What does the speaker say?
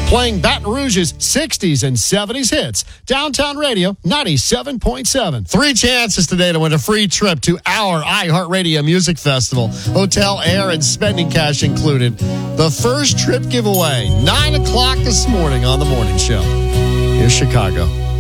Playing Baton Rouge's 60s and 70s hits. Downtown Radio 97.7. 3 chances today to win a free trip to our iHeartRadio Music Festival. Hotel, air, and spending cash included. The first trip giveaway, 9 o'clock this morning on The Morning Show. Here's Chicago.